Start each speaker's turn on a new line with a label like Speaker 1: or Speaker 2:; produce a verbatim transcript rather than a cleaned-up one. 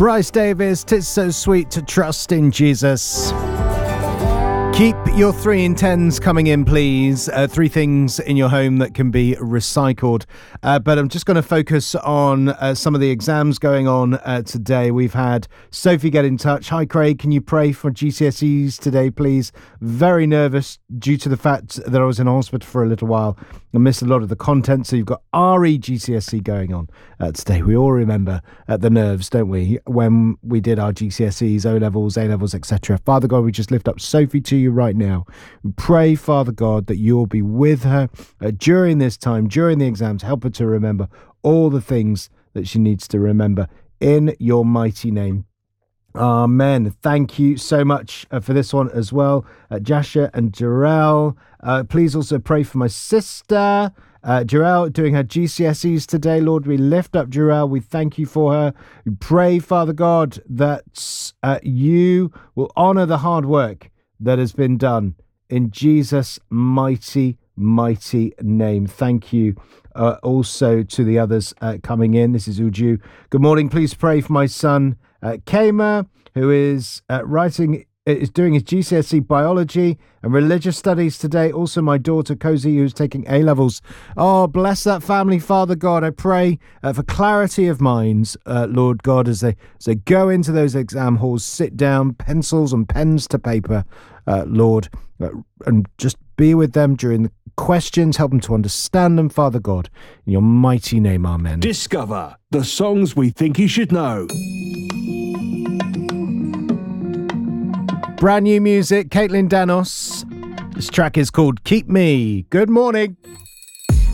Speaker 1: Bryce Davis, 'tis so sweet to trust in Jesus. Keep your three in tens coming in, please. Uh, three things in your home that can be recycled. Uh, but I'm just going to focus on uh, some of the exams going on uh, today. We've had Sophie get in touch. Hi, Craig. Can you pray for G C S Es today, please? Very nervous due to the fact that I was in hospital for a little while. I missed a lot of the content. So you've got R E G C S E going on uh, today. We all remember uh, the nerves, don't we, when we did our G C S Es, O-levels, A-levels, et cetera. Father God, we just lift up Sophie to you right now. We pray, Father God, that you'll be with her uh, during this time, during the exams. Help her to remember all the things that she needs to remember in your mighty name. Amen. Thank you so much uh, for this one as well. Uh, Jasha and Jarell, uh, please also pray for my sister, uh, Jarell, doing her G C S Es today. Lord, we lift up Jarell. We thank you for her. We pray, Father God, that uh, you will honor the hard work that has been done in Jesus' mighty, mighty name. Thank you uh, also to the others uh, coming in. This is Uju. Good morning. Please pray for my son, Uh, Kama, who is uh, writing, is doing his G C S E biology and religious studies today. Also, my daughter Cozy, who's taking A levels. Oh, bless that family, Father God. I pray uh, for clarity of minds, uh, Lord God, as they as they go into those exam halls. Sit down, pencils and pens to paper, uh, Lord, uh, and just be with them during the questions. Help them to understand them, Father God. In your mighty name, amen.
Speaker 2: Discover the songs we think you should know.
Speaker 1: Brand new music, Caitlin Danos. This track is called Keep Me. Good morning.